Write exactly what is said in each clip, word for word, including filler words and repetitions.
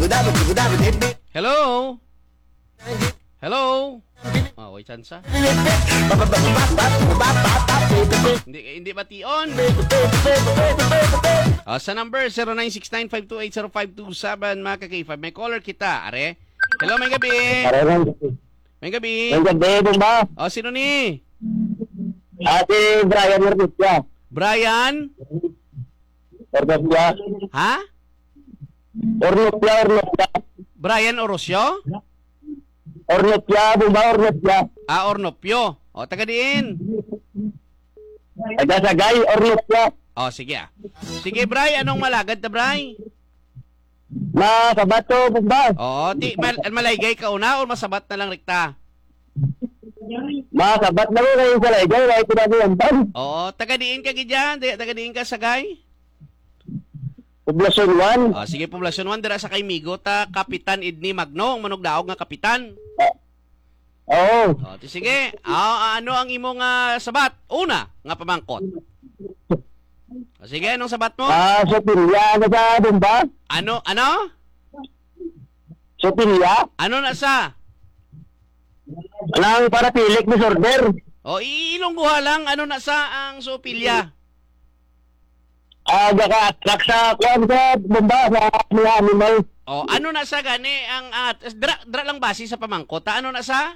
Hello? Hello? Oh, way chance ah. Hindi, hindi ba tion? Oh, sa number zero nine six nine five two eight zero five two seven, mga ka-K five. May caller kita, are. Hello, may gabi. May gabi. May gabi, ba? Oh, sino ni? Ate Brian Ornopia. Brian? Ornopia. Ha? Ornopia, Ornopia. Brian Orosio? Ornopia, ba? Ornopia. Ah, Ornopio. O, taga diin. Taga Sagay, Ornopia. O, sige ah. Sige, Bray. Anong malagad na, Bray? Na sabato, ba? O, di, mal malaygay ka una o masabat na lang rikta? Masabat na ko kayo sa laygay. Kaya ko na yung ban. O, taga diin ka gidyan? Taga diin ka, Sagay? Poblasyon one. O, sige, Poblasyon one. Dira sa kay Migo, ta Kapitan Idni Magno. Ang manugdaog nga kapitan. Oo. O, di, sige. Ah, ano ang imong uh, sabat? Una, nga pamangkot. O, sige, anong sabat mo? Ah, Sopilia na sa ba? Ano, ano? Sopilia? Ano na sa? Lang para pilik disorder. O, ilongguha lang. Ano na sa ang sopilya? Ah, gaka attract sa kwan sa bomba sa mga animal. O, ano na sa gani ang uh, dra, dra lang base sa pamangkot? Ta, ano na sa?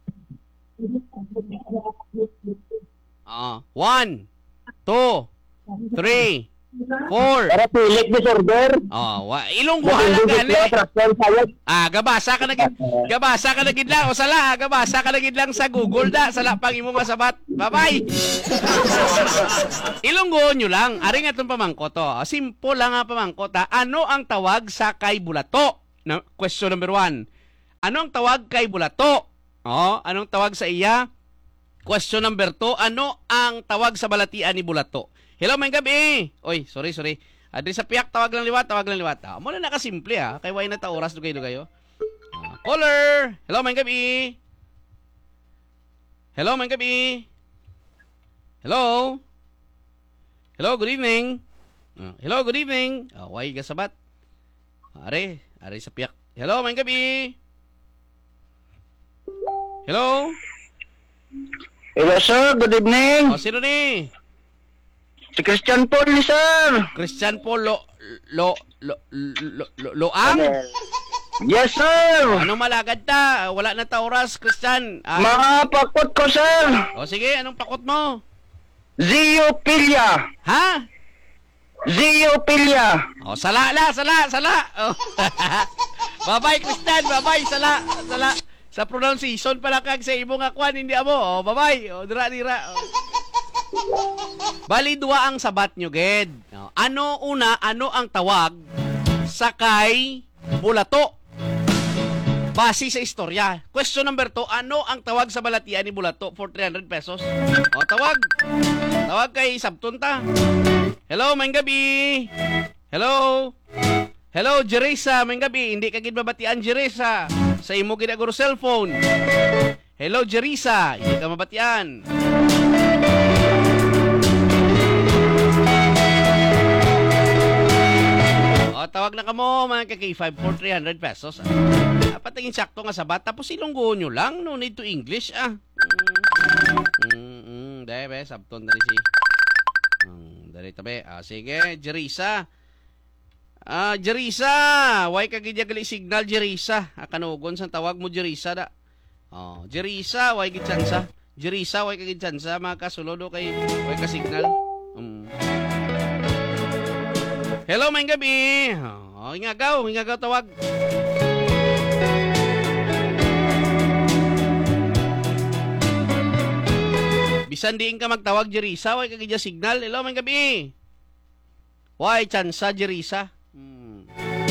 Oh, one, two, three, four. Para pilik disorder. Oh, wa, ilongguha lang gani. Ah, gabasa ka na gid. Gabasa ka na gid lang o sala, gabasa ka na gid lang sa Google da, sala pang imo masabat. Bye-bye. Ilonggo nyo lang. Ari nga itong pamangkot to. Simple lang nga pamangkot ha. Ano ang tawag sa kay bulato? No, question number one. Ano ang tawag kay bulato? Oh, anong tawag sa iya? Question number two. Ano ang tawag sa balatian ni bulato? Hello, may gabi. Oy, sorry, sorry. Adri sa piyak, tawag lang liwat, tawag lang liwat. Ah, muna nakasimple ha. Kay way na ta oras dugay dugay. Ah, caller. Hello, may gabi. Hello, may gabi. Hello? Hello, good evening. Uh, hello, good evening. Uh, why kasabat? Are, are sa piyak. Hello, may gabi. Hello? Hello sir, good evening. Oh, sino ni? Si Christian Paul ni sir. Christian Paul lo lo lo lo, lo loang? Yes sir. Anong malagad ta? Wala na ta oras, Christian. Ah, Mga pakot ko sir. oh, sige, anong pakot mo? Zoopilia. Ha? Zoopilia. Oh, sala la, sala, sala. Oh. Bye-bye, Christian. Bye-bye, sala, sala. Sa pronunciation pala kag sa imong akwan, hindi amo. Oh, bye-bye. Oh, dira, dira. Oh. Bali, dua ang sabat nyo, Ged. Oh, ano una, ano ang tawag sa kay bulato? Base sa istorya. Question number two, ano ang tawag sa balatian ni bulato for three hundred pesos? O, tawag. Tawag kay Sabtunta. Hello, may gabi. Hello. Hello, Jerisa, may gabi. Hindi ka gid-mabatian, Jerisa. Sa imo ginaguro cellphone. Hello, Jerisa. Hindi ka mabatian. O, tawag na kamo, mga ka-K five for three hundred pesos. Dapat tingin sakto nga sabat. Tapos ilonggo nyo lang. No need to English, ah. Mm, mm, mm, debe, sabton na rin si. Um, dari tabi. Ah, sige, Jerisa. Ah, Jerisa. Why ka gidyagali signal, Jerisa? Ah, kanugon sa tawag mo, Jerisa, da. Oh, Jerisa, why gidyansa? Jerisa, why ka gidyansa? Mga kasulodo kay, why ka signal? Um. Hello, may gabi. Oh, ingagaw, ingagaw tawag. Bisan diin ka magtawag, Jerisa, why ka gidya signal? Hello, may gabi. Why, chansa, Jerisa? Hmm.